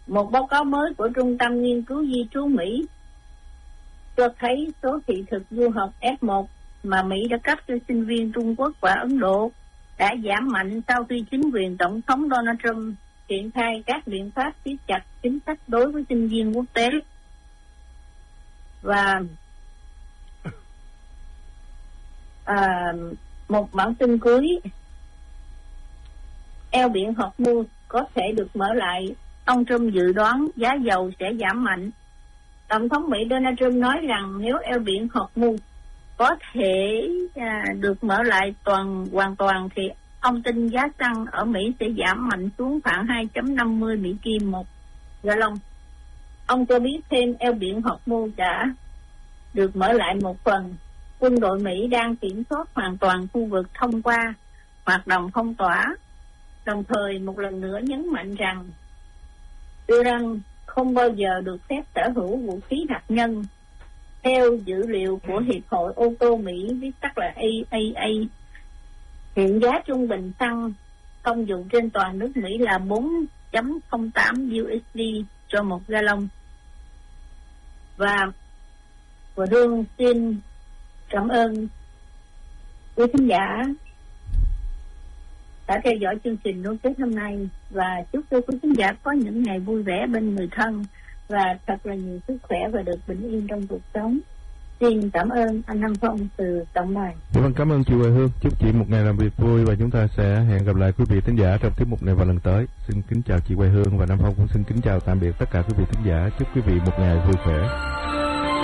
Một báo cáo mới của Trung tâm Nghiên cứu Di trú Mỹ cho thấy số thị thực du học F1 mà Mỹ đã cấp cho sinh viên Trung Quốc và Ấn Độ đã giảm mạnh sau khi chính quyền Tổng thống Donald Trump triển khai các biện pháp siết chặt chính sách đối với sinh viên quốc tế. Và một bản tin cuối, eo biển Hormuz có thể được mở lại. Ông Trump dự đoán giá dầu sẽ giảm mạnh. Tổng thống Mỹ Donald Trump nói rằng nếu eo biển Hormuz có thể được mở lại hoàn toàn thì ông tin giá xăng ở Mỹ sẽ giảm mạnh xuống khoảng 2.50 Mỹ Kim một gallon. Ông cho biết thêm eo biển Hormuz đã được mở lại một phần. Quân đội Mỹ đang kiểm soát hoàn toàn khu vực thông qua hoạt động phong tỏa, đồng thời một lần nữa nhấn mạnh rằng Iran không bao giờ được phép sở hữu vũ khí hạt nhân. Theo dữ liệu của Hiệp hội ô tô Mỹ, viết tắt là AAA, hiện giá trung bình xăng công dụng trên toàn nước Mỹ là 4.08 USD cho một gallon. Và Hương xin cảm ơn quý khán giả đã theo dõi chương trình nối kết hôm nay, và chúc cho quý khán giả có những ngày vui vẻ bên người thân và thật là nhiều sức khỏe và được bình yên trong cuộc sống. Xin cảm ơn anh Nam Phong từ tổng đài. Vâng, cảm ơn chị Hoài Hương. Chúc chị một ngày làm việc vui và chúng ta sẽ hẹn gặp lại quý vị thính giả trong tiết mục này vào lần tới. Xin kính chào chị Hoài Hương và Nam Phong cũng xin kính chào tạm biệt tất cả quý vị thính giả. Chúc quý vị một ngày vui khỏe.